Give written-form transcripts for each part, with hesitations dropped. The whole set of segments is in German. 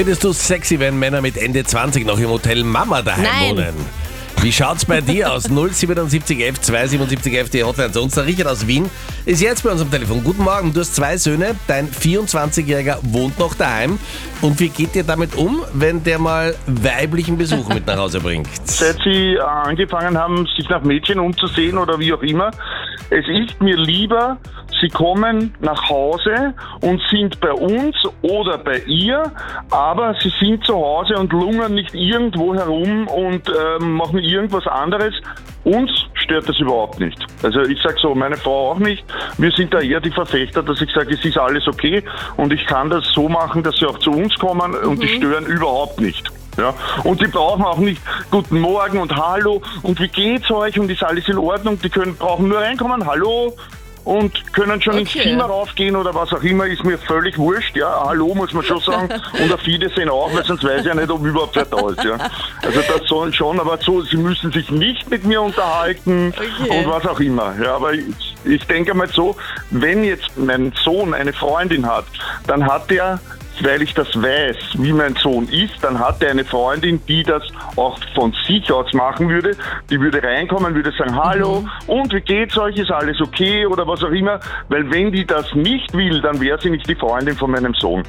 Findest du sexy, wenn Männer mit Ende 20 noch im Hotel Mama daheim wohnen? Wie schaut's bei dir aus? 07711 27711, die Hotline zu uns. Der Richard aus Wien ist jetzt bei uns am Telefon. Guten Morgen, du hast 2 Söhne, dein 24-Jähriger wohnt noch daheim. Und wie geht dir damit um, wenn der mal weiblichen Besuch mit nach Hause bringt? Seit sie angefangen haben, sich nach Mädchen umzusehen oder wie auch immer, es ist mir lieber, sie kommen nach Hause und sind bei uns oder bei ihr, aber sie sind zu Hause und lungern nicht irgendwo herum und machen irgendwas anderes. Uns stört das überhaupt nicht. Also ich sage so, meine Frau auch nicht. Wir sind da eher die Verfechter, dass ich sage, es ist alles okay und ich kann das so machen, dass sie auch zu uns kommen und die stören überhaupt nicht. Ja, und die brauchen auch nicht guten Morgen und Hallo und wie geht's euch und ist alles in Ordnung. Die brauchen nur reinkommen, Hallo, und können schon ins Zimmer raufgehen oder was auch immer, ist mir völlig wurscht. Ja, Hallo muss man schon sagen und auf Wiedersehen auch, weil sonst weiß ich ja nicht, ob überhaupt wer da ist. Ja. Also das soll schon, aber so, sie müssen sich nicht mit mir unterhalten und was auch immer. Ja, aber ich denke mal so, wenn jetzt mein Sohn eine Freundin hat, dann hat er, weil ich das weiß, wie mein Sohn ist, dann hat er eine Freundin, die das auch von sich aus machen würde. Die würde reinkommen, würde sagen, hallo, und wie geht's euch, ist alles okay oder was auch immer. Weil wenn die das nicht will, dann wäre sie nicht die Freundin von meinem Sohn.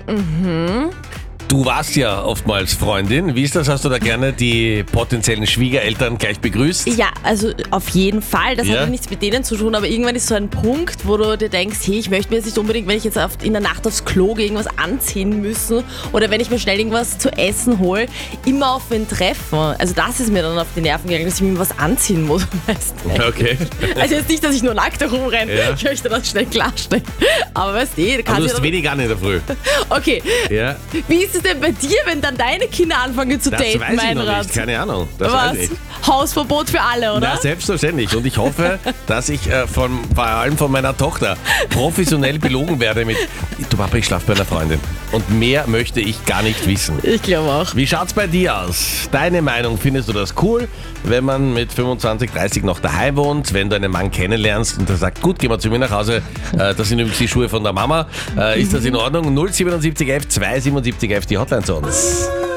Du warst ja oftmals Freundin. Wie ist das? Hast du da gerne die potenziellen Schwiegereltern gleich begrüßt? Ja, also auf jeden Fall. Das hat ja nichts mit denen zu tun, aber irgendwann ist so ein Punkt, wo du dir denkst, hey, ich möchte mir jetzt nicht unbedingt, wenn ich jetzt in der Nacht aufs Klo gehe, irgendwas anziehen müssen oder wenn ich mir schnell irgendwas zu essen hole, immer auf wen treffen. Also das ist mir dann auf die Nerven gegangen, dass ich mir was anziehen muss. Okay. Also jetzt nicht, dass ich nur nackt rumrenne. Ja. Ich möchte das schnell klarstellen. Aber weißt du, du hast wenig an in der Früh. Okay. Ja. Wie ist es denn bei dir, wenn dann deine Kinder anfangen zu daten, Das weiß ich noch Meinrad? nicht, keine Ahnung. Das Was? weiß ich. Hausverbot für alle, oder? Na, selbstverständlich. Und ich hoffe, dass ich vor allem von meiner Tochter professionell belogen werde mit, du Papa, ich schlafe bei einer Freundin. Und mehr möchte ich gar nicht wissen. Ich glaube auch. Wie schaut's bei dir aus? Deine Meinung, findest du das cool, wenn man mit 25, 30 noch daheim wohnt, wenn du einen Mann kennenlernst und der sagt, gut, geh mal zu mir nach Hause, das sind übrigens die Schuhe von der Mama, ist das in Ordnung? 07711 27711, die Hotline zu uns.